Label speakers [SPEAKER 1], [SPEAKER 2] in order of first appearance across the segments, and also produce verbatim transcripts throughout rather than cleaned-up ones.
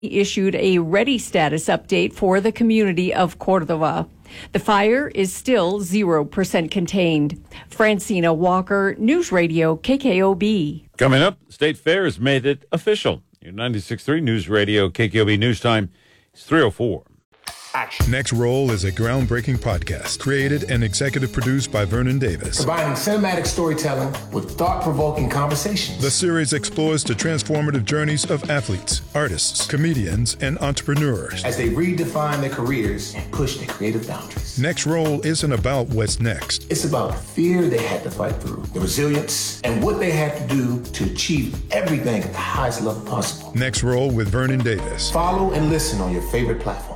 [SPEAKER 1] issued a ready status update for the community of Cordova. The fire is still zero percent contained. Francina Walker, News Radio K K O B.
[SPEAKER 2] Coming up, State Fair has made it official. Your ninety-six point three News Radio K K O B News Time is three oh four.
[SPEAKER 3] Action. Next Roll is a groundbreaking podcast created and executive produced by Vernon Davis.
[SPEAKER 4] Combining cinematic storytelling with thought-provoking conversations.
[SPEAKER 3] The series explores the transformative journeys of athletes, artists, comedians, and entrepreneurs
[SPEAKER 4] as they redefine their careers and push their creative boundaries.
[SPEAKER 3] Next Roll isn't about what's next.
[SPEAKER 4] It's about the fear they had to fight through, the resilience, and what they had to do to achieve everything at the highest level possible.
[SPEAKER 3] Next Roll with Vernon Davis.
[SPEAKER 4] Follow and listen on your favorite platform.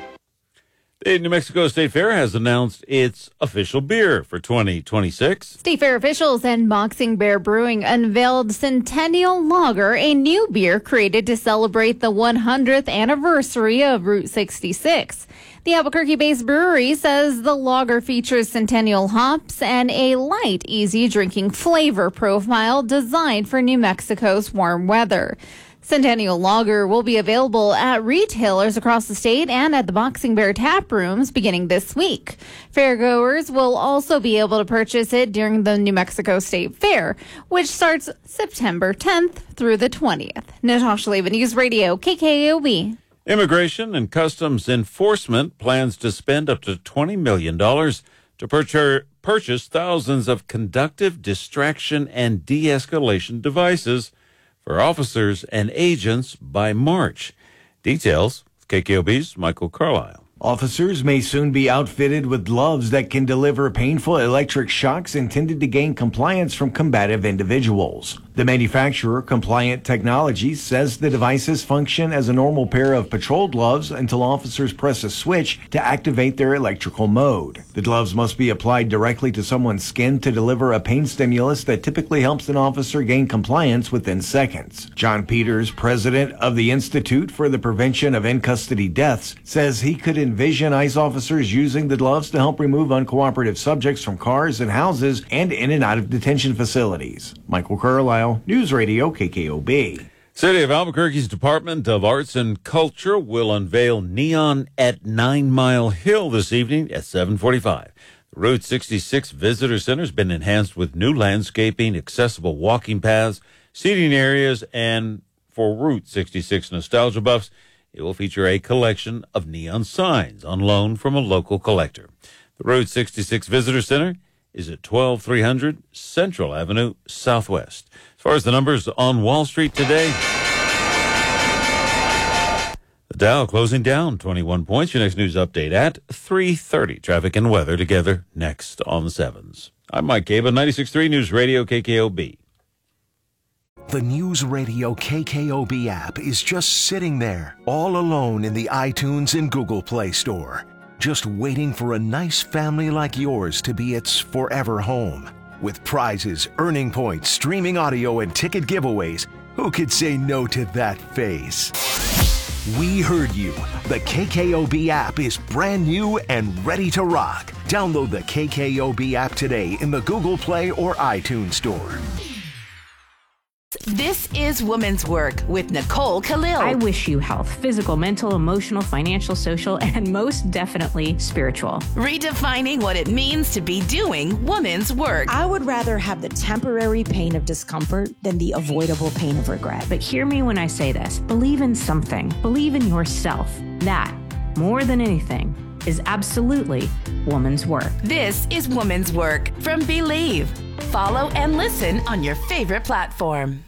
[SPEAKER 2] The New Mexico State Fair has announced its official beer for twenty twenty-six.
[SPEAKER 5] State Fair officials and Boxing Bear Brewing unveiled Centennial Lager, a new beer created to celebrate the one hundredth anniversary of Route sixty-six. The Albuquerque-based brewery says the lager features Centennial hops and a light, easy drinking flavor profile designed for New Mexico's warm weather. Centennial Lager will be available at retailers across the state and at the Boxing Bear tap rooms beginning this week. Fairgoers will also be able to purchase it during the New Mexico State Fair, which starts September tenth through the twentieth. Natasha Leva, News Radio, K K O B.
[SPEAKER 2] Immigration and Customs Enforcement plans to spend up to twenty million dollars to purchase, purchase thousands of conductive distraction and de-escalation devices for officers and agents by March. Details, K K O B's Michael Carlisle.
[SPEAKER 6] Officers may soon be outfitted with gloves that can deliver painful electric shocks intended to gain compliance from combative individuals. The manufacturer, Compliant Technologies, says the devices function as a normal pair of patrol gloves until officers press a switch to activate their electrical mode. The gloves must be applied directly to someone's skin to deliver a pain stimulus that typically helps an officer gain compliance within seconds. John Peters, president of the Institute for the Prevention of In-Custody Deaths, says he could envision ICE officers using the gloves to help remove uncooperative subjects from cars and houses and in and out of detention facilities. Michael Carlisle, News Radio K K O B.
[SPEAKER 2] City of Albuquerque's Department of Arts and Culture will unveil Neon at Nine Mile Hill this evening at seven forty-five. The Route sixty-six Visitor Center has been enhanced with new landscaping, accessible walking paths, seating areas, and for Route sixty-six nostalgia buffs, it will feature a collection of neon signs on loan from a local collector. The Route sixty-six Visitor Center is at twelve three hundred Central Avenue Southwest. As far as the numbers on Wall Street today, the Dow closing down twenty-one points. Your next news update at three thirty. Traffic and weather together next on the sevens. I'm Mike Caba, ninety-six point three News Radio K K O B.
[SPEAKER 7] The News Radio K K O B app is just sitting there, all alone in the iTunes and Google Play Store, just waiting for a nice family like yours to be its forever home. With prizes, earning points, streaming audio, and ticket giveaways, who could say no to that face? We heard you. The K K O B app is brand new and ready to rock. Download the K K O B app today in the Google Play or iTunes Store.
[SPEAKER 8] This is Women's Work with Nicole Khalil.
[SPEAKER 9] I wish you health, physical, mental, emotional, financial, social, and most definitely spiritual.
[SPEAKER 8] Redefining what it means to be doing women's work.
[SPEAKER 10] I would rather have the temporary pain of discomfort than the avoidable pain of regret.
[SPEAKER 9] But hear me when I say this. Believe in something. Believe in yourself. That, more than anything, is absolutely woman's work.
[SPEAKER 8] This is Woman's Work from Believe. Follow and listen on your favorite platform.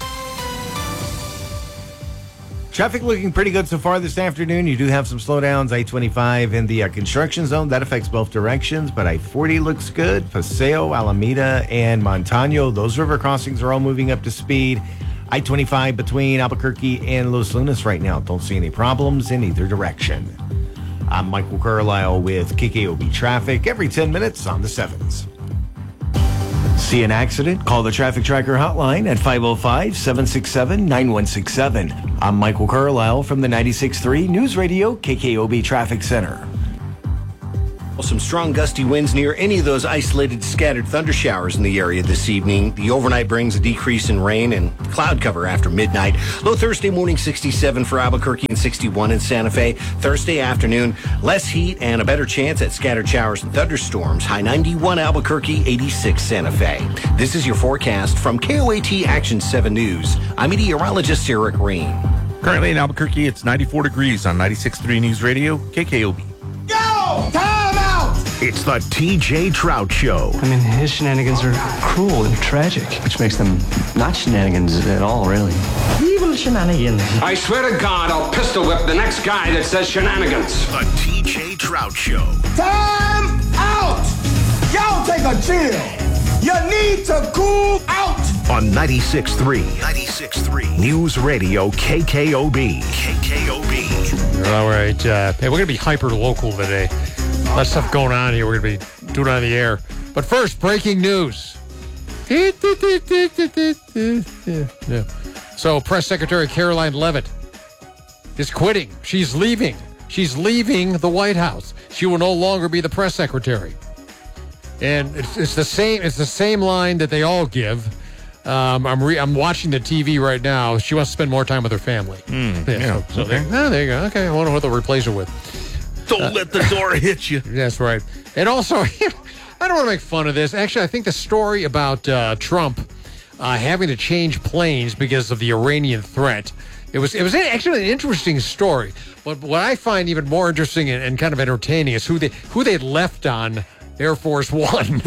[SPEAKER 6] Traffic looking pretty good so far this afternoon. You do have some slowdowns. I twenty-five in the uh, construction zone. That affects both directions, but I forty looks good. Paseo, Alameda, and Montano. Those river crossings are all moving up to speed. I twenty-five between Albuquerque and Los Lunas right now. Don't see any problems in either direction. I'm Michael Carlisle with K K O B Traffic every ten minutes on the sevens. See an accident? Call the Traffic Tracker hotline at five oh five, seven six seven, nine one six seven. I'm Michael Carlisle from the ninety-six point three News Radio K K O B Traffic Center.
[SPEAKER 11] Well, some strong gusty winds near any of those isolated scattered thunder showers in the area this evening. The overnight brings a decrease in rain and cloud cover after midnight. Low Thursday morning, sixty-seven for Albuquerque and sixty-one in Santa Fe. Thursday afternoon, less heat and a better chance at scattered showers and thunderstorms. High ninety-one Albuquerque, eighty-six Santa Fe. This is your forecast from K O A T Action seven News. I'm meteorologist Eric Rain.
[SPEAKER 12] Currently in Albuquerque, it's ninety-four degrees on ninety-six point three News Radio, K K O B.
[SPEAKER 13] Go! Time out!
[SPEAKER 7] It's the T J Trout Show.
[SPEAKER 14] I mean, his shenanigans are cruel and tragic, which makes them not shenanigans at all, really.
[SPEAKER 15] Evil shenanigans. I swear to God, I'll pistol whip the next guy that says shenanigans.
[SPEAKER 7] The T J Trout Show.
[SPEAKER 13] Time out! Y'all take a chill. You need to cool out.
[SPEAKER 7] On ninety-six point three. ninety-six point three. News Radio K K O B. K K O B.
[SPEAKER 16] All right. Uh, hey, we're going to be hyper-local today. A lot of stuff going on here. We're going to be doing it on the air. But first, breaking news. Yeah. So, Press Secretary Caroline Leavitt is quitting. She's leaving. She's leaving the White House. She will no longer be the press secretary. And it's, it's the same. It's the same line that they all give. Um, I'm re- I'm watching the T V right now. She wants to spend more time with her family.
[SPEAKER 12] Mm,
[SPEAKER 16] yeah,
[SPEAKER 12] yeah,
[SPEAKER 16] so, so
[SPEAKER 12] okay.
[SPEAKER 16] there, oh, there you go. Okay, I wonder what they'll replace her with.
[SPEAKER 12] Don't uh, let the door hit you.
[SPEAKER 16] That's right. And also, I don't want to make fun of this. Actually, I think the story about uh, Trump uh, having to change planes because of the Iranian threat, it was it was actually an interesting story. But what I find even more interesting and, and kind of entertaining is who they who they left on Air Force One.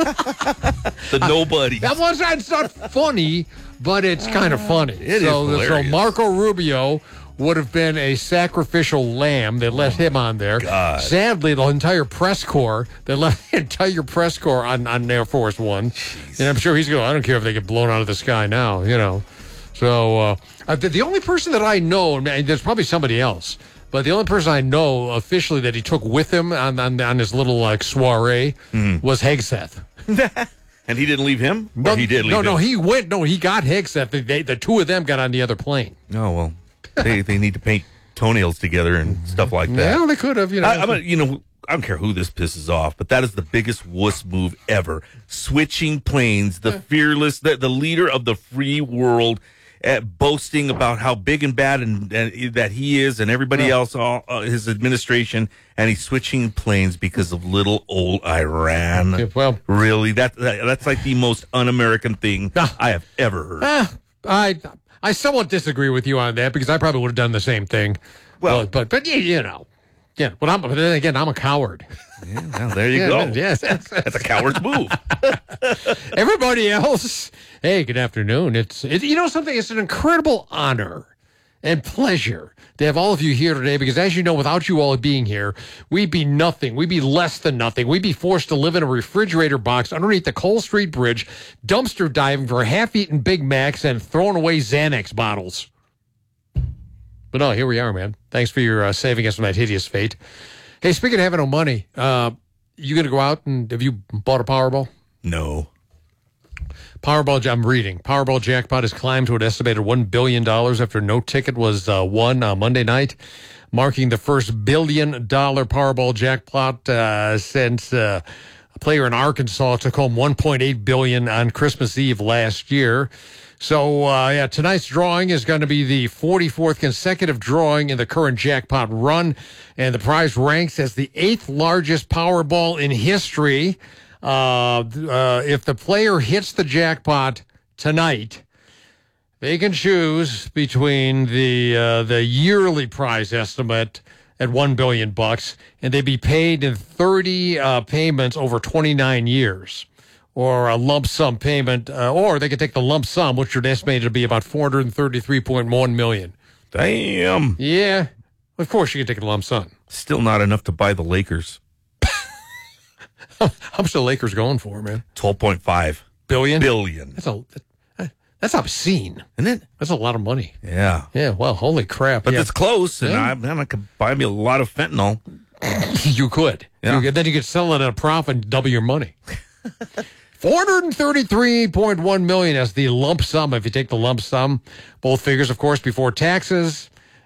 [SPEAKER 12] The nobody.
[SPEAKER 16] That was it's not funny, but it's kind of funny.
[SPEAKER 12] It
[SPEAKER 16] so,
[SPEAKER 12] is hilarious.
[SPEAKER 16] So Marco Rubio would have been a sacrificial lamb. They left him on there.
[SPEAKER 12] God.
[SPEAKER 16] Sadly, the entire press corps, they left the entire press corps on, on Air Force One. Jeez. And I'm sure he's going, I don't care if they get blown out of the sky now, you know. So uh, the, the only person that I know, and there's probably somebody else, but the only person I know officially that he took with him on on, on his little like soiree mm. was Hegseth.
[SPEAKER 12] And he didn't leave him? Or
[SPEAKER 16] No,
[SPEAKER 12] he did leave
[SPEAKER 16] no,
[SPEAKER 12] him?
[SPEAKER 16] no, he went. No, he got Hegseth. They, they, the two of them got on the other plane.
[SPEAKER 12] Oh, well, they they need to paint toenails together and stuff like that.
[SPEAKER 16] Yeah, they could have. You know,
[SPEAKER 12] I, I'm a, you know, I don't care who this pisses off, but that is the biggest wuss move ever. Switching planes, the fearless, the, the leader of the free world, uh, boasting about how big and bad and, and that he is, and everybody yeah. else, all uh, his administration, and he's switching planes because of little old Iran.
[SPEAKER 16] Yeah, well,
[SPEAKER 12] really, that, that that's like the most un-American thing uh, I have ever heard.
[SPEAKER 16] Uh, I I somewhat disagree with you on that because I probably would have done the same thing. Well, but but, but yeah, you know, yeah. But I'm but then again, I'm a coward.
[SPEAKER 12] Yeah, well, there you
[SPEAKER 16] yeah,
[SPEAKER 12] go.
[SPEAKER 16] Yes,
[SPEAKER 12] that's, that's a coward's move.
[SPEAKER 16] Everybody else, hey, good afternoon. It's it, you know something. It's an incredible honor and pleasure to have all of you here today because, as you know, without you all being here, we'd be nothing. We'd be less than nothing. We'd be forced to live in a refrigerator box underneath the Cole Street Bridge, dumpster diving for half-eaten Big Macs and throwing away Xanax bottles. But no, here we are, man. Thanks for your uh, saving us from that hideous fate. Hey, speaking of having no money, uh, you going to go out and have you bought a Powerball?
[SPEAKER 12] No.
[SPEAKER 16] Powerball, I'm reading. Powerball jackpot has climbed to an estimated one billion dollars after no ticket was uh, won on Monday night, marking the first billion-dollar Powerball jackpot uh, since uh, a player in Arkansas took home one point eight billion dollars on Christmas Eve last year. So, uh, yeah, tonight's drawing is going to be the forty-fourth consecutive drawing in the current jackpot run, and the prize ranks as the eighth largest Powerball in history. Uh, uh, if the player hits the jackpot tonight, they can choose between the uh, the yearly prize estimate at one billion bucks, and they'd be paid in thirty uh, payments over twenty-nine years, or a lump sum payment, uh, or they could take the lump sum, which would estimate to be about four hundred thirty-three point one million.
[SPEAKER 12] Damn.
[SPEAKER 16] Yeah, of course you could take the lump sum.
[SPEAKER 12] Still not enough to buy the Lakers.
[SPEAKER 16] How much the Lakers going for, man?
[SPEAKER 12] twelve point five
[SPEAKER 16] billion.
[SPEAKER 12] Billion.
[SPEAKER 16] That's a that's obscene,
[SPEAKER 12] isn't it?
[SPEAKER 16] That's a lot of money.
[SPEAKER 12] Yeah.
[SPEAKER 16] Yeah. Well, holy crap!
[SPEAKER 12] But
[SPEAKER 16] yeah.
[SPEAKER 12] it's close, and
[SPEAKER 16] yeah.
[SPEAKER 12] I, man, I could buy me a lot of fentanyl.
[SPEAKER 16] You could.
[SPEAKER 12] Yeah.
[SPEAKER 16] You could. Then you could sell it at a profit and double your money. four hundred thirty-three point one million as the lump sum. If you take the lump sum, both figures, of course, before taxes.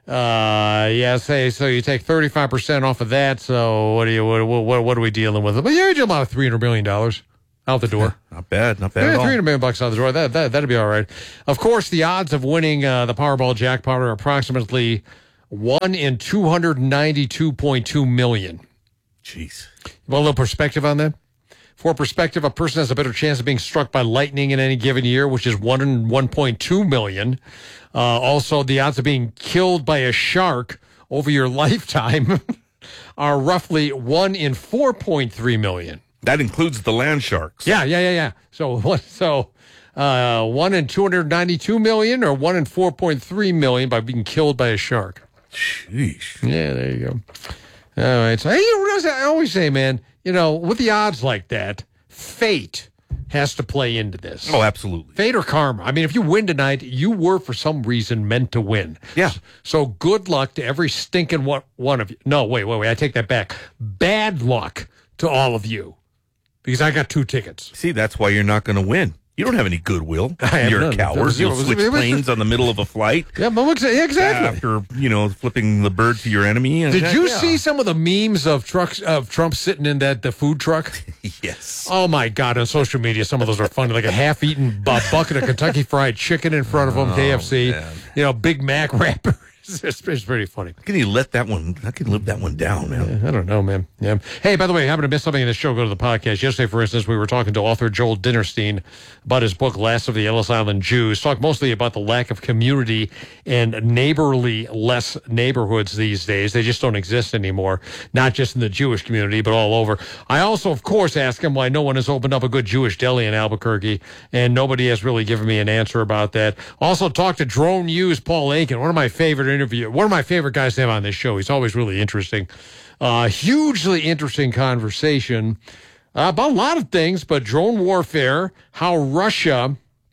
[SPEAKER 16] Uh, yeah, say so. You take thirty-five percent off of that. So what are you? What what, what are we dealing with? But yeah, you're about three hundred million dollars out the door.
[SPEAKER 12] Not bad. Not bad.
[SPEAKER 16] Yeah,
[SPEAKER 12] at all.
[SPEAKER 16] three hundred million bucks out the door. That that that'd be all right. Of course, the odds of winning uh, the Powerball jackpot are approximately one in two hundred ninety-two point two million.
[SPEAKER 12] Jeez.
[SPEAKER 16] You want a little perspective on that? For perspective, a person has a better chance of being struck by lightning in any given year, which is one in one point two million. Uh, also, the odds of being killed by a shark over your lifetime are roughly one in four point three million.
[SPEAKER 12] That includes the land sharks.
[SPEAKER 16] Yeah, yeah, yeah, yeah. So what? So uh, one in two hundred ninety-two million, or one in four point three million by being killed by a shark.
[SPEAKER 12] Sheesh.
[SPEAKER 16] Yeah, there you go. All right. So hey, you know what I always say, man. You know, with the odds like that, fate has to play into this.
[SPEAKER 12] Oh, absolutely.
[SPEAKER 16] Fate or karma. I mean, if you win tonight, you were for some reason meant to win.
[SPEAKER 12] Yeah.
[SPEAKER 16] So good luck to every stinking one, one of you. No, wait, wait, wait. I take that back. Bad luck to all of you, because I got two tickets.
[SPEAKER 12] See, that's why you're not going to win. You don't have any goodwill. You're a coward. You'll switch planes on the middle of a flight.
[SPEAKER 16] Yeah, but exactly.
[SPEAKER 12] After, you know, flipping the bird to your enemy. And
[SPEAKER 16] Did you
[SPEAKER 12] yeah.
[SPEAKER 16] see some of the memes of trucks of Trump sitting in that the food truck?
[SPEAKER 12] Yes.
[SPEAKER 16] Oh my God! On social media, some of those are funny. Like a half-eaten bu- bucket of Kentucky Fried Chicken in front of him,
[SPEAKER 12] Oh,
[SPEAKER 16] K F C.
[SPEAKER 12] man.
[SPEAKER 16] You know, Big Mac wrapper. It's, it's pretty funny.
[SPEAKER 12] How can you let that one? How can you live that one down, man?
[SPEAKER 16] Yeah, I don't know, man. Yeah. Hey, by the way, happen to miss something in the show? Go to the podcast. Yesterday, for instance, we were talking to author Joel Dinerstein about his book "Last of the Ellis Island Jews." Talk mostly about the lack of community and neighborly less neighborhoods these days. They just don't exist anymore. Not just in the Jewish community, but all over. I also, of course, ask him why no one has opened up a good Jewish deli in Albuquerque, and nobody has really given me an answer about that. Also, talk to Drone News Paul Aiken, one of my favorite interview, one of my favorite guys to have on this show. He's always really interesting. Uh, hugely interesting conversation uh, about a lot of things, but drone warfare, how Russia,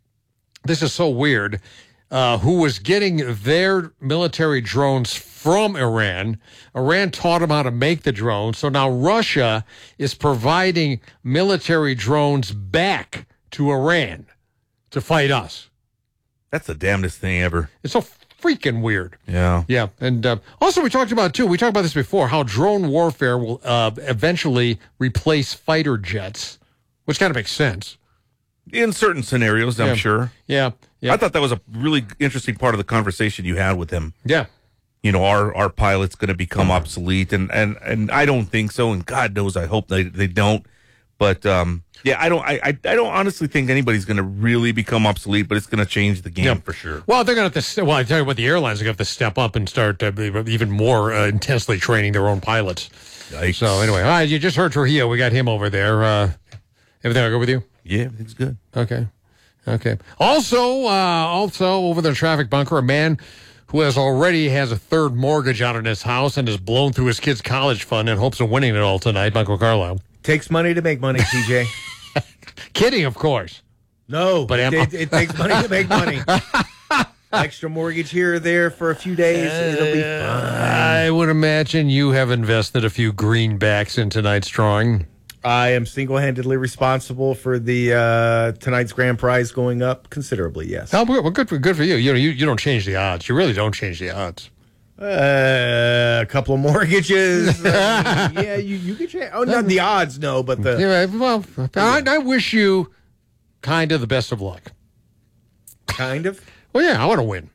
[SPEAKER 16] this is so weird, uh, who was getting their military drones from Iran. Iran taught them how to make the drones. So now Russia is providing military drones back to Iran to fight us.
[SPEAKER 12] That's the damnedest thing ever.
[SPEAKER 16] It's so freaking weird.
[SPEAKER 12] Yeah.
[SPEAKER 16] Yeah. And uh, also we talked about, too, we talked about this before, how drone warfare will uh, eventually replace fighter jets, which kind of makes sense.
[SPEAKER 12] In certain scenarios, I'm
[SPEAKER 16] Yeah.
[SPEAKER 12] sure.
[SPEAKER 16] Yeah. Yeah.
[SPEAKER 12] I thought that was a really interesting part of the conversation you had with him.
[SPEAKER 16] Yeah.
[SPEAKER 12] You know, our our pilot's going to become obsolete, and, and, and I don't think so, and God knows I hope they, they don't. But um, yeah, I don't. I, I I don't honestly think anybody's going to really become obsolete, but it's going to change the game
[SPEAKER 16] Yeah.
[SPEAKER 12] for sure.
[SPEAKER 16] Well, they're going to have to. Well, I tell you what, the airlines are going to have to step up and start uh, even more uh, intensely training their own pilots.
[SPEAKER 12] Yikes.
[SPEAKER 16] So anyway, all right, you just heard Trujillo. We got him over there. Uh, everything all good with you?
[SPEAKER 12] Yeah, everything's good.
[SPEAKER 16] Okay, okay. Also, uh, also over the traffic bunker, a man who has already has a third mortgage out on his house and has blown through his kid's college fund in hopes of winning it all tonight. Michael Carlisle.
[SPEAKER 17] Takes money to make money, T J.
[SPEAKER 16] Kidding, of course.
[SPEAKER 17] No,
[SPEAKER 16] But am-
[SPEAKER 17] it, it takes money to make money. Extra mortgage here or there for a few days, it'll be fine.
[SPEAKER 16] I would imagine you have invested a few greenbacks in tonight's drawing.
[SPEAKER 17] I am single-handedly responsible for the uh, tonight's grand prize going up considerably. Yes.
[SPEAKER 16] Oh, well, good for good for you. You know, you, you don't change the odds. You really don't change the odds.
[SPEAKER 17] Uh, a couple of mortgages. uh, yeah, you you could change. Oh, not the odds, no, but the.
[SPEAKER 16] Yeah, well, I, I wish you kind of the best of luck.
[SPEAKER 17] Kind of.
[SPEAKER 16] Well, yeah, I want to win.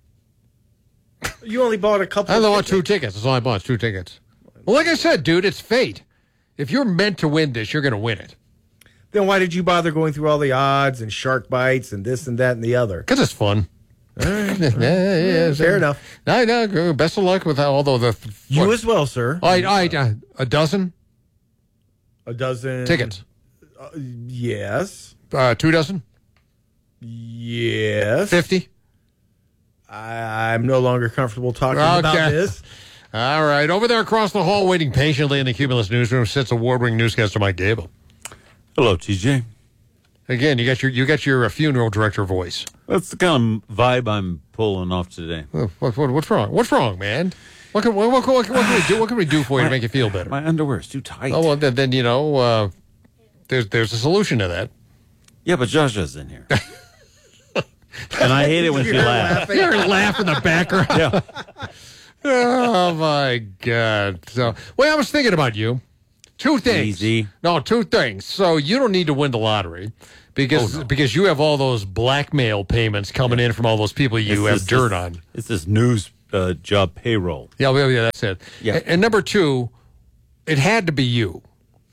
[SPEAKER 17] You only bought a couple.
[SPEAKER 16] I
[SPEAKER 17] of
[SPEAKER 16] only bought two tickets. That's all I bought. Two tickets. Well, like I said, dude, it's fate. If you're meant to win this, you're going to win it.
[SPEAKER 17] Then why did you bother going through all the odds and shark bites and this and that and the other?
[SPEAKER 16] Because it's fun.
[SPEAKER 17] All right.
[SPEAKER 16] yeah, yeah, yeah,
[SPEAKER 17] Fair enough.
[SPEAKER 16] No, no, best of luck with that. Although the
[SPEAKER 17] You
[SPEAKER 16] what?
[SPEAKER 17] as well, sir.
[SPEAKER 16] I, I, uh, a dozen
[SPEAKER 17] A dozen
[SPEAKER 16] tickets.
[SPEAKER 17] Uh, yes.
[SPEAKER 16] Uh, two dozen.
[SPEAKER 17] Yes.
[SPEAKER 16] Fifty.
[SPEAKER 17] I, I'm no longer comfortable talking
[SPEAKER 16] Okay.
[SPEAKER 17] about this.
[SPEAKER 16] All right. Over there across the hall, waiting patiently in the Cumulus newsroom, sits award-winning newscaster Mike Gable.
[SPEAKER 2] Hello, T J.
[SPEAKER 16] Again, you got your you got your uh, funeral director voice.
[SPEAKER 2] That's the kind of vibe I'm pulling off today.
[SPEAKER 16] Oh, what, what, what's wrong? What's wrong, man? What can what, what, what, what can we do? What can we do for you to make you feel better?
[SPEAKER 2] My underwear's too tight.
[SPEAKER 16] Oh well, then, then you know, uh, there's there's a solution to that.
[SPEAKER 2] Yeah, but Jaja's in here. And I hate it when she laughs.
[SPEAKER 16] You're laughing in the background.
[SPEAKER 2] Yeah.
[SPEAKER 16] Oh, my God. So, well, I was thinking about you. Two things.
[SPEAKER 2] Easy.
[SPEAKER 16] No, two things. So you don't need to win the lottery because
[SPEAKER 2] Oh, no.
[SPEAKER 16] because you have all those blackmail payments coming in from all those people you
[SPEAKER 2] It's
[SPEAKER 16] have
[SPEAKER 2] this-
[SPEAKER 16] dirt
[SPEAKER 2] this-
[SPEAKER 16] on.
[SPEAKER 2] It's this news uh, job payroll.
[SPEAKER 16] Yeah, well, yeah, that's it.
[SPEAKER 2] Yeah.
[SPEAKER 16] And, and number two, it had to be you.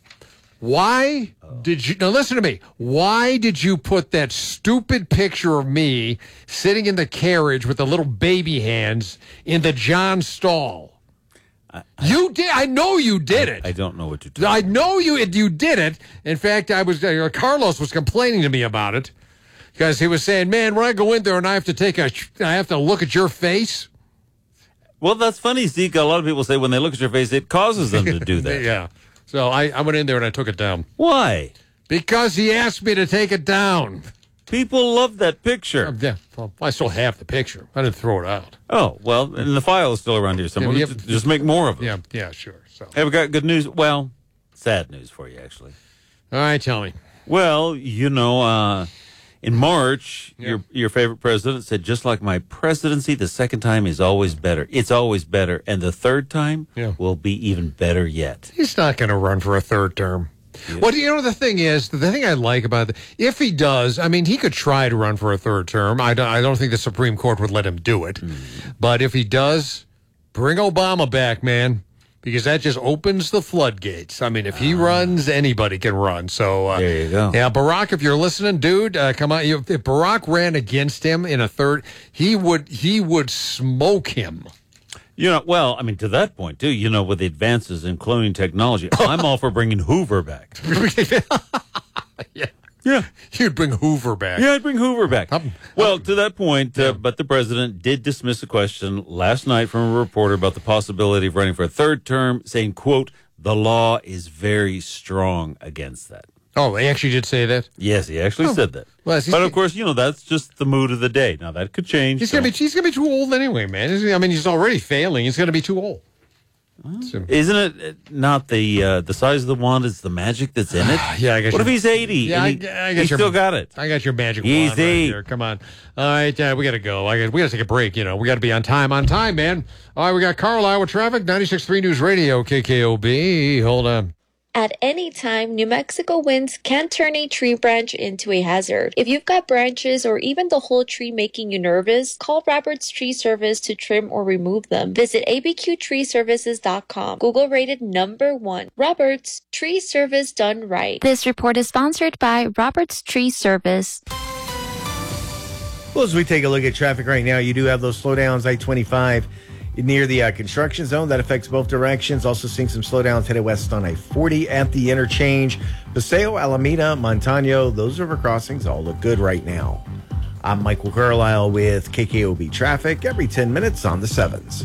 [SPEAKER 16] Why did you, now listen to me, why did you put that stupid picture of me sitting in the carriage with the little baby hands in the John stall?
[SPEAKER 2] I,
[SPEAKER 16] you did. I know you did it.
[SPEAKER 2] I don't know what you're talking
[SPEAKER 16] I know you you did it. In fact, I was uh, Carlos was complaining to me about it because he was saying, "Man, when I go in there and I have to take a, I have to look at your face."
[SPEAKER 2] Well, that's funny, Zeke. A lot of people say when they look at your face, it causes them to do that.
[SPEAKER 16] Yeah. So I, I went in there and I took it down.
[SPEAKER 2] Why?
[SPEAKER 16] Because he asked me to take it down.
[SPEAKER 2] People love that picture.
[SPEAKER 16] Uh, yeah. Well, I still have the picture. I didn't throw it out.
[SPEAKER 2] Oh, well, and the file is still around here somewhere.
[SPEAKER 16] Yeah,
[SPEAKER 2] Just- Just make more of them.
[SPEAKER 16] Yeah. Yeah. Sure. So.
[SPEAKER 2] Have we got good news? Well, sad news for you, actually.
[SPEAKER 16] All right. Tell me.
[SPEAKER 2] Well, you know, uh, in March,
[SPEAKER 16] Yeah.
[SPEAKER 2] your your favorite president said, just like my presidency, the second time is always better. It's always better. And the third time
[SPEAKER 16] Yeah.
[SPEAKER 2] will be even better yet.
[SPEAKER 16] He's not going to run for a third term. Well, you know, the thing is, the thing I like about it, if he does, I mean, he could try to run for a third term. I don't, I don't think the Supreme Court would let him do it.
[SPEAKER 2] Mm.
[SPEAKER 16] But if he does, bring Obama back, man, because that just opens the floodgates. I mean, if he runs, anybody can run. So, uh,
[SPEAKER 2] There you go.
[SPEAKER 16] yeah, Barack, if you're listening, dude, uh, come on. If if Barack ran against him in a third, he would he would smoke him.
[SPEAKER 2] You know, well, I mean, to that point, too, you know, with the advances in cloning technology, I'm all for bringing Hoover back.
[SPEAKER 16] yeah.
[SPEAKER 2] Yeah.
[SPEAKER 16] You'd bring Hoover back.
[SPEAKER 2] Yeah, I'd bring Hoover back. Well, to that point, uh, but the president did dismiss a question last night from a reporter about the possibility of running for a third term, saying, quote, the law is very strong against that.
[SPEAKER 16] Oh, he actually did say that?
[SPEAKER 2] Yes, he actually
[SPEAKER 16] Oh.
[SPEAKER 2] said that.
[SPEAKER 16] Well, he's-
[SPEAKER 2] But of course, you know, that's just the mood of the day. Now, that could change.
[SPEAKER 16] He's
[SPEAKER 2] so-
[SPEAKER 16] gonna be he's gonna be too old anyway, man. He's- I mean, he's already failing. He's gonna be too old. So-
[SPEAKER 2] Isn't it uh, not the uh, the size of the wand is the magic that's in it?
[SPEAKER 16] Yeah, I guess.
[SPEAKER 2] What if
[SPEAKER 16] your-
[SPEAKER 2] he's eighty?
[SPEAKER 16] Yeah, I,
[SPEAKER 2] and he,
[SPEAKER 16] I got
[SPEAKER 2] he's
[SPEAKER 16] your,
[SPEAKER 2] still got it.
[SPEAKER 16] I got your magic wand right
[SPEAKER 2] Easy.
[SPEAKER 16] here. Come on. All right, uh, we got to go. I got, we got to take a break. You know, we got to be on time. On time, man. All right, we got Carlisle with traffic. ninety-six point three News Radio, K K O B. Hold on.
[SPEAKER 18] At any time, New Mexico winds can turn a tree branch into a hazard. If you've got branches or even the whole tree making you nervous, call Roberts Tree Service to trim or remove them. Visit A B Q tree services dot com. Google rated number one. Roberts Tree Service done right.
[SPEAKER 19] This report is sponsored by Roberts Tree Service.
[SPEAKER 17] Well, as we take a look at traffic right now, you do have those slowdowns, I twenty-five near the uh, construction zone. That affects both directions. Also seeing some slowdowns headed west on I forty at the interchange. Paseo, Alameda, Montano, those river crossings all look good right now. I'm Michael Carlisle with K K O B Traffic every ten minutes on the sevens.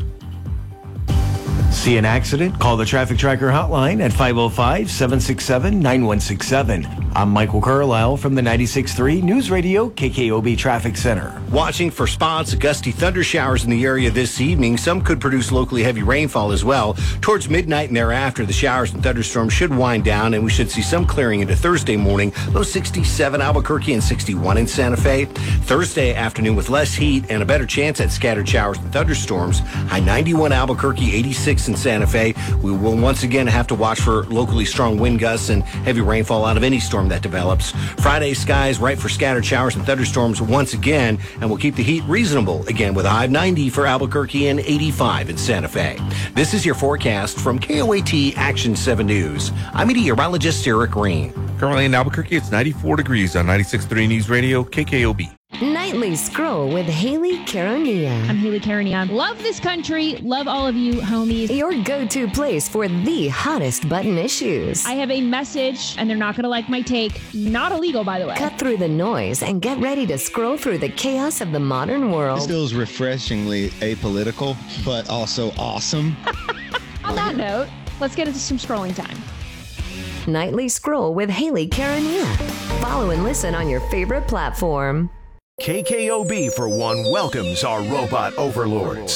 [SPEAKER 6] See an accident? Call the Traffic Tracker hotline at five oh five, seven six seven, nine one six seven. I'm Michael Carlisle from the ninety-six point three News Radio K K O B Traffic Center.
[SPEAKER 11] Watching for spots of gusty thunder showers in the area this evening. Some could produce locally heavy rainfall as well. Towards midnight and thereafter, the showers and thunderstorms should wind down, and we should see some clearing into Thursday morning. Low sixty-seven Albuquerque and sixty-one in Santa Fe. Thursday afternoon with less heat and a better chance at scattered showers and thunderstorms. High ninety-one Albuquerque, eighty-six in Santa Fe. We will once again have to watch for locally strong wind gusts and heavy rainfall out of any storm that develops. Friday skies right for scattered showers and thunderstorms once again, and we'll keep the heat reasonable again with a high of ninety for Albuquerque and eighty-five in Santa Fe. This is your forecast from K O A T Action seven News. I'm meteorologist Eric Reen.
[SPEAKER 12] Currently in Albuquerque, it's ninety-four degrees on ninety-six point three News Radio, K K O B.
[SPEAKER 20] Nightly Scroll with Haley Caronia.
[SPEAKER 21] I'm Haley Caronia. Love this country. Love all of you, homies.
[SPEAKER 20] Your go-to place for the hottest button issues.
[SPEAKER 21] I have a message, and they're not going to like my take. Not illegal, by the way.
[SPEAKER 20] Cut through the noise and get ready to scroll through the chaos of the modern world.
[SPEAKER 22] This feels refreshingly apolitical, but also awesome.
[SPEAKER 21] On that note, let's get into some scrolling time.
[SPEAKER 20] Nightly Scroll with Haley Caronia. Follow and listen on your favorite platform.
[SPEAKER 7] K K O B, for one, welcomes our robot overlords.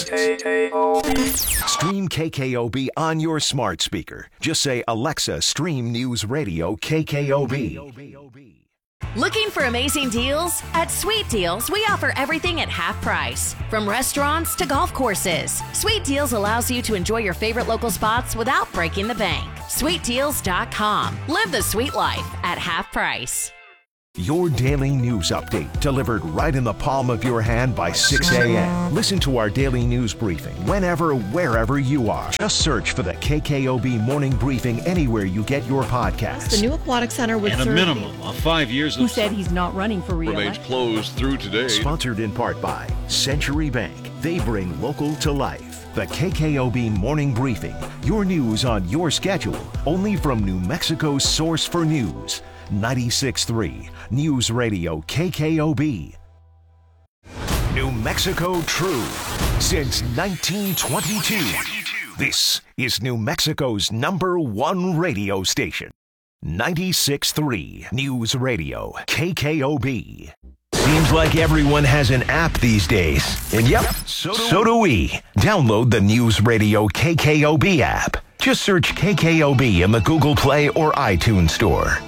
[SPEAKER 7] Stream K K O B on your smart speaker. Just say, Alexa, stream News Radio K K O B.
[SPEAKER 8] Looking for amazing deals? At Sweet Deals, we offer everything at half price. From restaurants to golf courses, Sweet Deals allows you to enjoy your favorite local spots without breaking the bank. sweet deals dot com. Live the sweet life at half price.
[SPEAKER 7] Your daily news update delivered right in the palm of your hand by six a.m. Listen to our daily news briefing whenever, wherever you are. Just search for the K K O B Morning Briefing anywhere you get your podcasts.
[SPEAKER 1] The new aquatic center would
[SPEAKER 3] and a
[SPEAKER 1] serve
[SPEAKER 3] minimum of five years
[SPEAKER 1] who
[SPEAKER 3] of
[SPEAKER 1] said he's not running for
[SPEAKER 3] remains
[SPEAKER 1] re-election.
[SPEAKER 3] closed through today.
[SPEAKER 7] Sponsored in part by Century Bank. They bring local to life. The K K O B Morning Briefing. Your news on your schedule. Only from New Mexico's source for news. ninety-six point three News Radio K K O B. New Mexico True. Since nineteen twenty-two. This is New Mexico's number one radio station. ninety-six point three News Radio K K O B. Seems like everyone has an app these days. And yep, so do, so do we. Download the News Radio K K O B app. Just search K K O B in the Google Play or iTunes Store.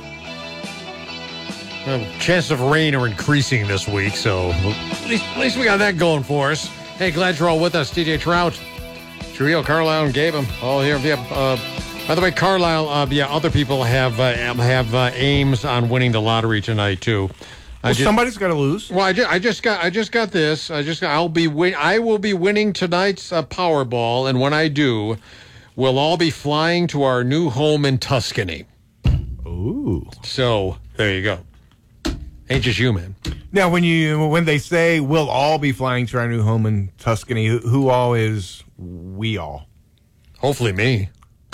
[SPEAKER 16] Well, chances of rain are increasing this week, so at least, at least we got that going for us. Hey, glad you're all with us. T J Trout, Trio, Carlisle, and Gabe, all here. Yeah, uh, by the way, Carlisle, uh, yeah, other people have uh, have uh, aims on winning the lottery tonight too.
[SPEAKER 17] Well, just, somebody's got to lose.
[SPEAKER 16] Well, I just, I just got I just got this. I just got, I'll be win- I will be winning tonight's uh, Powerball, and when I do, we'll all be flying to our new home in Tuscany.
[SPEAKER 17] Ooh!
[SPEAKER 16] So there you go. Ain't just you, man.
[SPEAKER 17] Now, when you when they say we'll all be flying to our new home in Tuscany, who, who all is we all?
[SPEAKER 16] Hopefully me.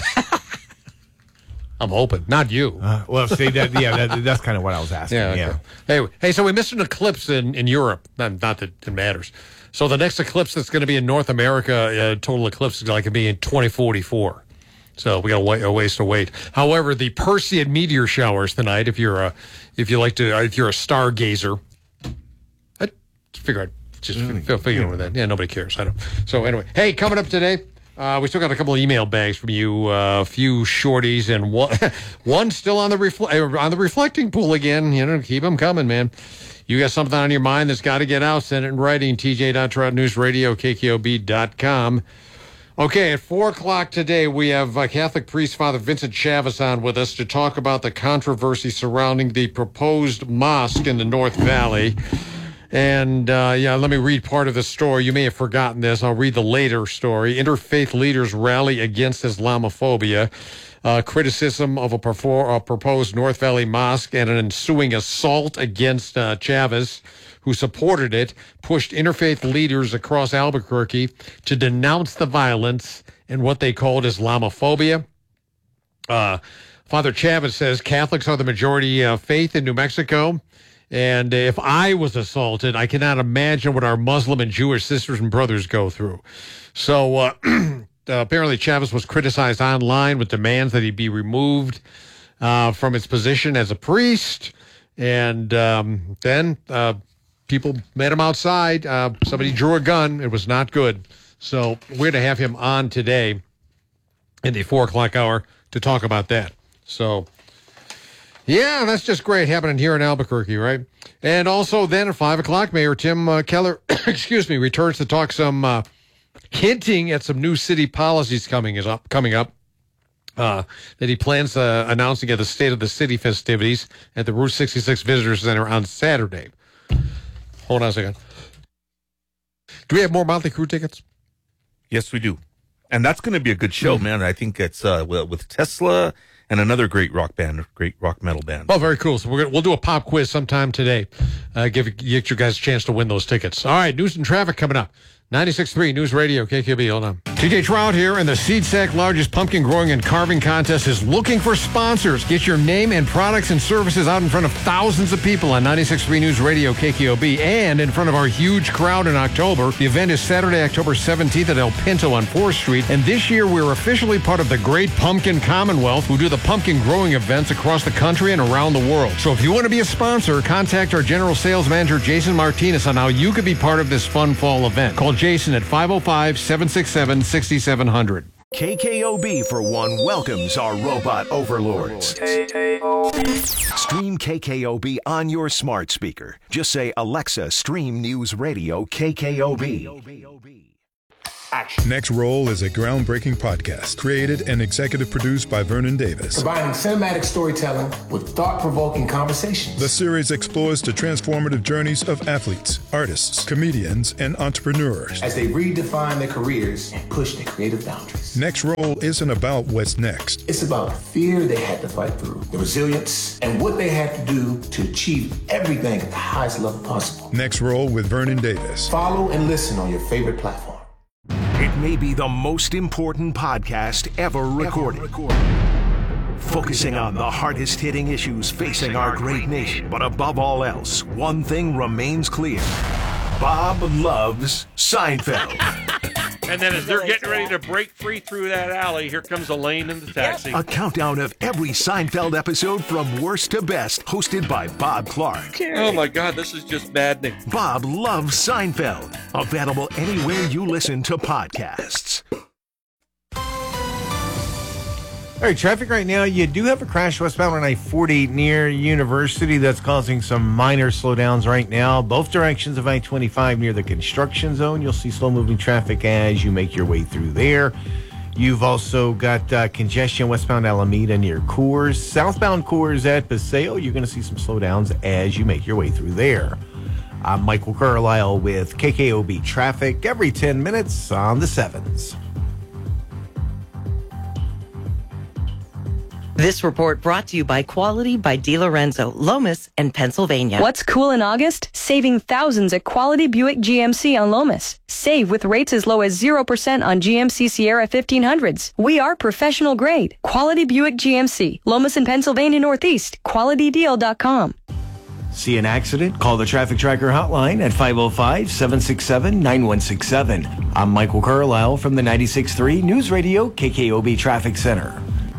[SPEAKER 16] I'm hoping, not you.
[SPEAKER 17] Uh, well, see that, yeah, that, that's kind of what I was asking.
[SPEAKER 16] Yeah. Okay.
[SPEAKER 17] yeah.
[SPEAKER 16] Hey, hey, so we missed an eclipse in, in Europe. Not, not that it matters. So the next eclipse that's going to be in North America, uh, total eclipse is like to be in twenty forty-four. So we got a, wait, a ways to wait. However, the Perseid meteor showers tonight. If you're a, if you like to, if you're a stargazer, I figure I'd just mm, figure yeah. with that. Yeah, nobody cares. I don't. So anyway, hey, coming up today. Uh, we still got a couple of email bags from you, uh, a few shorties, and one, one still on the refle- on the reflecting pool again. You know, keep them coming, man. You got something on your mind that's got to get out, send it in writing, T J dot Trout News Radio, K K O B dot com. Okay, at four o'clock today, we have uh, Catholic priest Father Vincent Chavez on with us to talk about the controversy surrounding the proposed mosque in the North Valley. And, uh, yeah, let me read part of the story. You may have forgotten this. I'll read the later story. Interfaith leaders rally against Islamophobia. Uh, criticism of a, perfor- a proposed North Valley mosque and an ensuing assault against uh, Chavez, who supported it, pushed interfaith leaders across Albuquerque to denounce the violence and what they called Islamophobia. Uh, Father Chavez says Catholics are the majority uh, faith in New Mexico. And if I was assaulted, I cannot imagine what our Muslim and Jewish sisters and brothers go through. So uh, apparently Chavez was criticized online with demands that he be removed uh, from his position as a priest. And um, then uh, people met him outside. Uh, somebody drew a gun. It was not good. So we're going to have him on today in the four o'clock hour to talk about that. So... yeah, that's just great happening here in Albuquerque, right? And also then at five o'clock, Mayor Tim uh, Keller, excuse me, returns to talk some, uh, hinting at some new city policies coming is up, coming up uh, that he plans uh, announcing at the State of the City festivities at the Route sixty-six Visitor Center on Saturday. Hold on a second. Do we have more Motley Crue tickets?
[SPEAKER 12] Yes, we do. And that's going to be a good show, mm-hmm. man. I think it's uh, with Tesla and another great rock band, great rock metal band.
[SPEAKER 16] Oh, very cool. So we're gonna, we'll do a pop quiz sometime today. Uh, give get you guys a chance to win those tickets. All right, news and traffic coming up. ninety-six point three News Radio, K K B. Hold on. T J Trout here, and the SeedSack largest pumpkin growing and carving contest is looking for sponsors. Get your name and products and services out in front of thousands of people on ninety-six point three News Radio, K K O B, and in front of our huge crowd in October. The event is Saturday, October seventeenth at El Pinto on fourth Street, and this year we're officially part of the Great Pumpkin Commonwealth, who do the pumpkin growing events across the country and around the world. So if you want to be a sponsor, contact our General Sales Manager, Jason Martinez, on how you could be part of this fun fall event. Call Jason at five oh five, seven six seven, six seven zero zero.
[SPEAKER 7] K K O B, for one, welcomes our robot overlords. Stream K K O B on your smart speaker. Just say, Alexa, stream News Radio K K O B.
[SPEAKER 4] Next Roll is a groundbreaking podcast created and executive produced by Vernon Davis.
[SPEAKER 5] Combining cinematic storytelling with thought-provoking conversations.
[SPEAKER 4] The series explores the transformative journeys of athletes, artists, comedians, and entrepreneurs
[SPEAKER 5] as they redefine their careers and push their creative boundaries.
[SPEAKER 4] Next Roll isn't about what's next.
[SPEAKER 5] It's about the fear they had to fight through, the resilience, and what they had to do to achieve everything at the highest level possible.
[SPEAKER 4] Next Roll with Vernon Davis.
[SPEAKER 5] Follow and listen on your favorite platform.
[SPEAKER 7] It may be the most important podcast ever recorded. Ever recorded. Focusing on the hardest hitting issues facing our great nation. But above all else, one thing remains clear. Bob loves Seinfeld.
[SPEAKER 23] And then as they're getting ready to break free through that alley, here comes Elaine in the taxi.
[SPEAKER 7] A countdown of every Seinfeld episode from worst to best, hosted by Bob Clark.
[SPEAKER 23] Oh my God, this is just maddening.
[SPEAKER 7] Bob loves Seinfeld. Available anywhere you listen to podcasts.
[SPEAKER 6] All right, traffic right now. You do have a crash westbound on I forty near University that's causing some minor slowdowns right now. Both directions of I twenty-five near the construction zone. You'll see slow-moving traffic as you make your way through there. You've also got uh, congestion westbound Alameda near Coors. Southbound Coors at Paseo. You're going to see some slowdowns as you make your way through there. I'm Michael Carlisle with K K O B Traffic every ten minutes on the sevens.
[SPEAKER 1] This report brought to you by Quality by DiLorenzo, Lomas, and Pennsylvania.
[SPEAKER 24] What's cool in August? Saving thousands at Quality Buick G M C on Lomas. Save with rates as low as zero percent on G M C Sierra fifteen hundreds. We are professional grade. Quality Buick G M C, Lomas and Pennsylvania Northeast, quality deal dot com.
[SPEAKER 6] See an accident? Call the Traffic Tracker hotline at five oh five, seven six seven, nine one six seven. I'm Michael Carlisle from the ninety-six point three News Radio K K O B Traffic Center.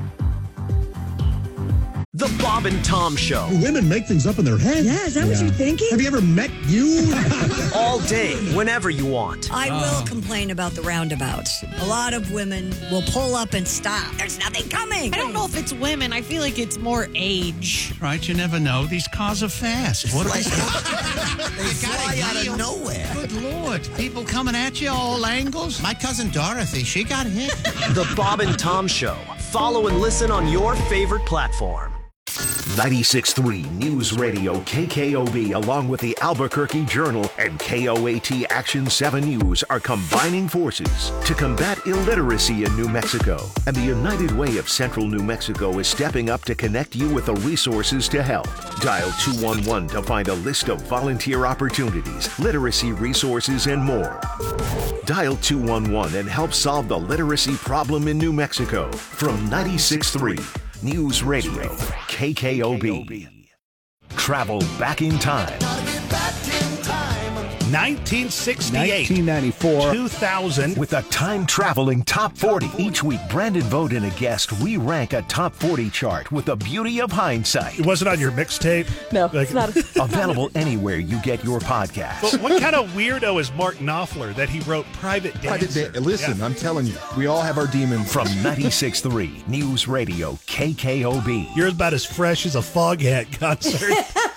[SPEAKER 25] The Bob and Tom Show.
[SPEAKER 26] Women make things up in their head.
[SPEAKER 27] Yeah, is that yeah. what you're thinking?
[SPEAKER 26] Have you ever met you?
[SPEAKER 25] All day, whenever you want.
[SPEAKER 27] I will oh. complain about the roundabouts. A lot of women will pull up and stop. There's nothing coming.
[SPEAKER 28] I don't know if it's women. I feel like it's more age.
[SPEAKER 29] Right, you never know. These cars are fast. What
[SPEAKER 27] like,
[SPEAKER 29] they
[SPEAKER 27] fly out of nowhere.
[SPEAKER 29] Good Lord. People coming at you all angles. My cousin Dorothy, she got hit.
[SPEAKER 25] The Bob and Tom Show. Follow and listen on your favorite platform.
[SPEAKER 7] ninety-six point three News Radio K K O B, along with the Albuquerque Journal and K O A T Action seven News, are combining forces to combat illiteracy in New Mexico. And the United Way of Central New Mexico is stepping up to connect you with the resources to help. Dial two one one to find a list of volunteer opportunities, literacy resources, and more. Dial two one one and help solve the literacy problem in New Mexico. From ninety-six point three News Radio K K O B. Travel back in time.
[SPEAKER 29] nineteen sixty-eight,
[SPEAKER 26] nineteen ninety-four,
[SPEAKER 29] two thousand.
[SPEAKER 7] With a time-traveling top forty. Each week, Brandon Vogt and a guest, we rank a top forty chart with the beauty of hindsight.
[SPEAKER 26] It wasn't on your mixtape?
[SPEAKER 1] No,
[SPEAKER 26] like,
[SPEAKER 1] it's not.
[SPEAKER 7] Available anywhere you get your podcast.
[SPEAKER 26] But what kind of weirdo is Mark Knopfler that he wrote Private Dancer?
[SPEAKER 22] Da- Listen, yeah. I'm telling you, we all have our demons.
[SPEAKER 7] From ninety-six point three News Radio K K O B.
[SPEAKER 26] You're about as fresh as a Foghat concert.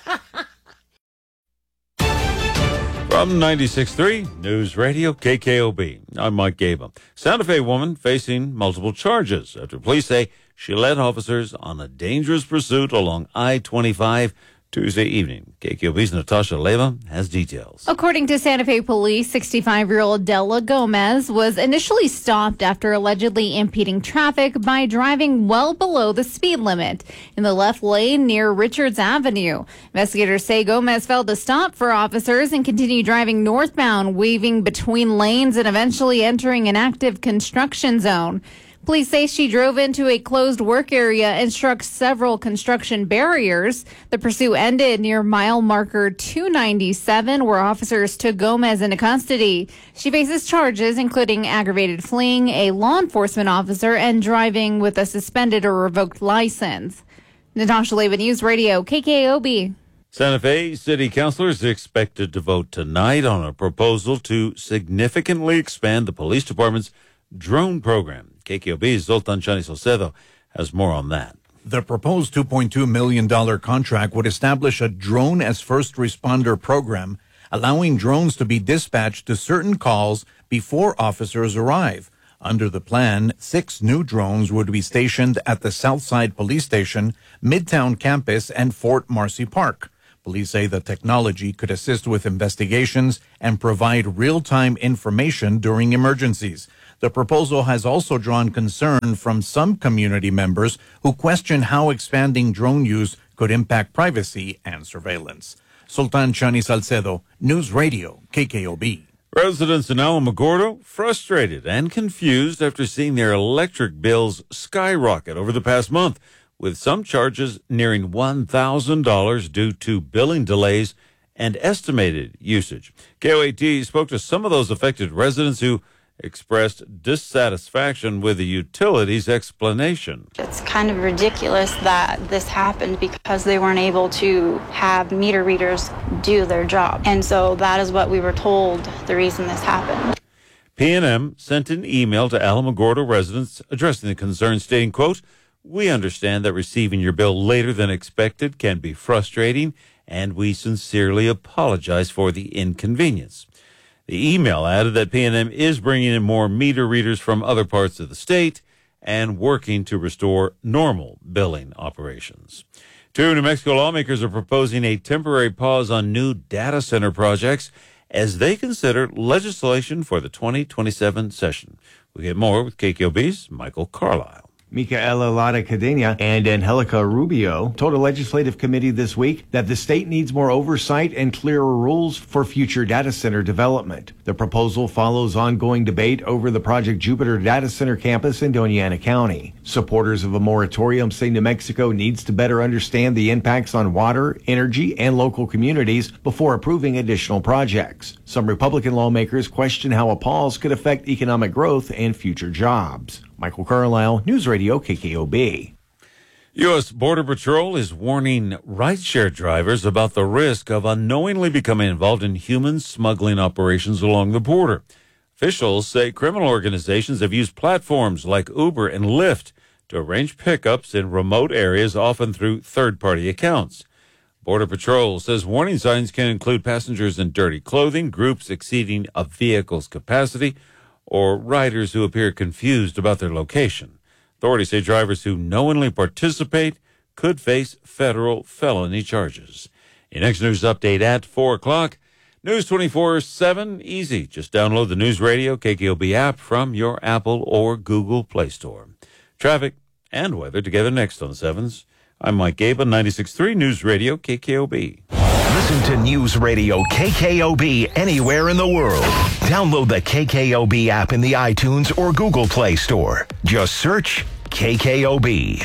[SPEAKER 2] From ninety-six point three News Radio K K O B, I'm Mike Gable. Santa Fe woman facing multiple charges after police say she led officers on a dangerous pursuit along I twenty-five Tuesday evening. K K O B's Natasha Leva has details.
[SPEAKER 30] According to Santa Fe police, sixty-five-year-old Della Gomez was initially stopped after allegedly impeding traffic by driving well below the speed limit in the left lane near Richards Avenue. Investigators say Gomez failed to stop for officers and continued driving northbound, weaving between lanes and eventually entering an active construction zone. Police say she drove into a closed work area and struck several construction barriers. The pursuit ended near mile marker two ninety-seven, where officers took Gomez into custody. She faces charges including aggravated fleeing, a law enforcement officer, and driving with a suspended or revoked license. Natasha Leva, News Radio, K K O B.
[SPEAKER 2] Santa Fe city councilors expected to vote tonight on a proposal to significantly expand the police department's drone program. K K O B's Zoltan Chani Salcedo has more on that.
[SPEAKER 9] The proposed two point two million dollars contract would establish a drone as first responder program, allowing drones to be dispatched to certain calls before officers arrive. Under the plan, six new drones would be stationed at the Southside Police Station, Midtown Campus, and Fort Marcy Park. Police say the technology could assist with investigations and provide real-time information during emergencies. The proposal has also drawn concern from some community members who question how expanding drone use could impact privacy and surveillance. Sultan Chani Salcedo, News Radio, K K O B.
[SPEAKER 2] Residents in Alamogordo frustrated and confused after seeing their electric bills skyrocket over the past month, with some charges nearing one thousand dollars due to billing delays and estimated usage. K O A T spoke to some of those affected residents who expressed dissatisfaction with the utility's explanation.
[SPEAKER 10] It's kind of ridiculous that this happened because they weren't able to have meter readers do their job. And so that is what we were told the reason this happened.
[SPEAKER 2] P and M sent an email to Alamogordo residents addressing the concern, stating, quote, "We understand that receiving your bill later than expected can be frustrating, and we sincerely apologize for the inconvenience." The email added that P and M is bringing in more meter readers from other parts of the state and working to restore normal billing operations. Two New Mexico lawmakers are proposing a temporary pause on new data center projects as they consider legislation for the twenty twenty-seven session. We get more with K K O B's Michael Carlisle.
[SPEAKER 6] Micaela Lara Cadena and Angelica Rubio told a legislative committee this week that the state needs more oversight and clearer rules for future data center development. The proposal follows ongoing debate over the Project Jupiter data center campus in Doña Ana County. Supporters of a moratorium say New Mexico needs to better understand the impacts on water, energy, and local communities before approving additional projects. Some Republican lawmakers question how a pause could affect economic growth and future jobs. Michael Carlisle, News Radio K K O B.
[SPEAKER 2] U S. Border Patrol is warning rideshare drivers about the risk of unknowingly becoming involved in human smuggling operations along the border. Officials say criminal organizations have used platforms like Uber and Lyft to arrange pickups in remote areas, often through third-party accounts. Border Patrol says warning signs can include passengers in dirty clothing, groups exceeding a vehicle's capacity, or riders who appear confused about their location. Authorities say drivers who knowingly participate could face federal felony charges. Your next news update at four o'clock. News twenty-four seven, easy. Just download the News Radio K K O B app from your Apple or Google Play Store. Traffic and weather together next on the sevens. I'm Mike Gabe on ninety-six point three News Radio K K O B.
[SPEAKER 7] Listen to News Radio K K O B anywhere in the world. Download the K K O B app in the iTunes or Google Play Store. Just search K K O B.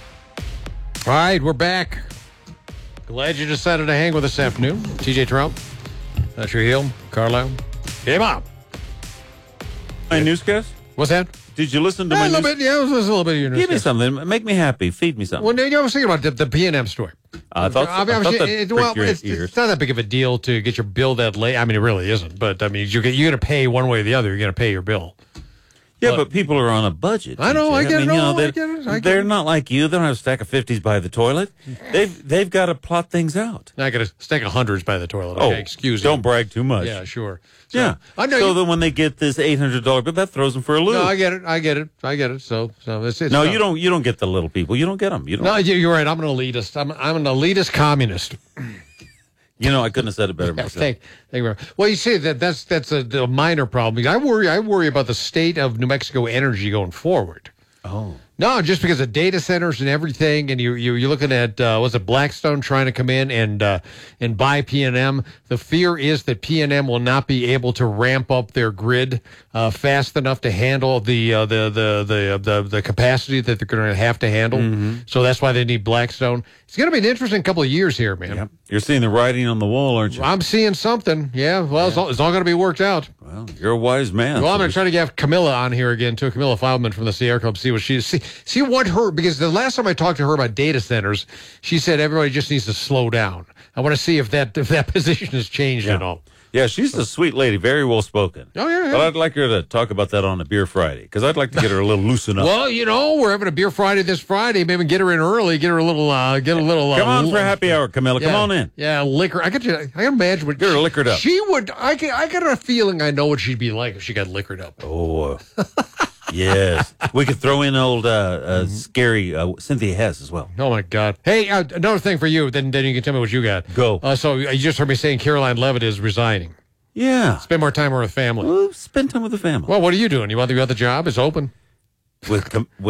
[SPEAKER 16] All right, we're back. Glad you decided to hang with us this afternoon. T J Trump, Usher Hill, Carlisle. Hey, Mom.
[SPEAKER 2] My newscast?
[SPEAKER 16] What's that?
[SPEAKER 2] Did you listen to
[SPEAKER 16] yeah,
[SPEAKER 2] my
[SPEAKER 16] a little
[SPEAKER 2] news?
[SPEAKER 16] bit? Yeah, it was, it was a little bit of your
[SPEAKER 2] Give me
[SPEAKER 16] newscast.
[SPEAKER 2] something. Make me happy. Feed me something.
[SPEAKER 16] Well, no, you know, I was thinking about the, the P and M story.
[SPEAKER 2] I thought, so.
[SPEAKER 16] I mean,
[SPEAKER 2] I thought that
[SPEAKER 16] it,
[SPEAKER 2] pricked
[SPEAKER 16] well,
[SPEAKER 2] your
[SPEAKER 16] it's,
[SPEAKER 2] ears.
[SPEAKER 16] it's not that big of a deal to get your bill that late. I mean, it really isn't. But, I mean, you're, you're going to pay one way or the other. You're going to pay your bill.
[SPEAKER 2] Yeah,
[SPEAKER 16] but,
[SPEAKER 2] but people are on a budget.
[SPEAKER 16] I know,
[SPEAKER 2] T J.
[SPEAKER 16] I get
[SPEAKER 2] I mean,
[SPEAKER 16] it.
[SPEAKER 2] you know,
[SPEAKER 16] No, I get it. I get
[SPEAKER 2] they're
[SPEAKER 16] it.
[SPEAKER 2] not like you. They don't have a stack of fifties by the toilet. They've they've got to plot things out.
[SPEAKER 16] I got a stack of hundreds by the toilet.
[SPEAKER 2] Oh,
[SPEAKER 16] Okay, excuse me.
[SPEAKER 2] don't brag too much.
[SPEAKER 16] Yeah, sure. So,
[SPEAKER 2] Yeah.
[SPEAKER 16] I know
[SPEAKER 2] so
[SPEAKER 16] you-
[SPEAKER 2] then when they get this eight hundred dollar bill, that throws them for a loop.
[SPEAKER 16] No, I get it. I get it. I get it. So, so it's, it's
[SPEAKER 2] no,
[SPEAKER 16] tough.
[SPEAKER 2] you don't. You don't get the little people. You don't get them. You don't.
[SPEAKER 16] No, you- you're right. I'm an elitist. I'm, I'm an elitist communist.
[SPEAKER 2] You know, I couldn't have said it better
[SPEAKER 16] Yeah,
[SPEAKER 2] myself.
[SPEAKER 16] thank, thank you very much. Well, you see that that's that's a, a minor problem. I worry. I worry about the state of New Mexico energy going forward.
[SPEAKER 2] Oh.
[SPEAKER 16] No, just because of data centers and everything, and you, you you're looking at uh, was it Blackstone trying to come in and uh, and buy P and M. The fear is that P and M will not be able to ramp up their grid uh, fast enough to handle the uh, the, the the the the capacity that they're going to have to handle.
[SPEAKER 2] Mm-hmm.
[SPEAKER 16] So that's why they need Blackstone. It's going to be an interesting couple of years here, man.
[SPEAKER 2] Yep. You're seeing the writing on the wall, aren't you?
[SPEAKER 16] I'm seeing something. Yeah. Well, it's all, it's all going to be worked out.
[SPEAKER 2] Well, you're a wise man.
[SPEAKER 16] Well, I'm
[SPEAKER 2] so
[SPEAKER 16] going to try to get Camilla on here again too. Camilla Feldman from the Sierra Club. See what she see. See what her because the last time I talked to her about data centers, she said everybody just needs to slow down. I want to see if that if that position has changed
[SPEAKER 2] Yeah.
[SPEAKER 16] at all.
[SPEAKER 2] Yeah, she's a sweet lady, very well spoken.
[SPEAKER 16] Oh, yeah, yeah.
[SPEAKER 2] But I'd like her to talk about that on a Beer Friday, because I'd like to get her a little loosen up.
[SPEAKER 16] Well, you know, we're having a Beer Friday this Friday. Maybe get her in early, get her a little, uh, get a little. Uh,
[SPEAKER 2] Come on for happy hour, Camilla. Come
[SPEAKER 16] yeah,
[SPEAKER 2] on in.
[SPEAKER 16] Yeah, liquor. I got you. I can imagine what
[SPEAKER 2] Get her liquored up.
[SPEAKER 16] She would. I can, I got a feeling I know what she'd be like if she got liquored up.
[SPEAKER 2] Oh, uh, yes. We could throw in old uh, uh, scary uh, Cynthia Hess as well.
[SPEAKER 16] Oh my God! Hey, uh, another thing for you. Then, then you can tell me what you got.
[SPEAKER 2] Go.
[SPEAKER 16] Uh, so you just heard me saying Caroline Levitt is resigning.
[SPEAKER 2] Yeah.
[SPEAKER 16] Spend more time with her family.
[SPEAKER 2] Well, spend time with the family.
[SPEAKER 16] Well, what are you doing? You want the other job? It's open.
[SPEAKER 2] With. Com-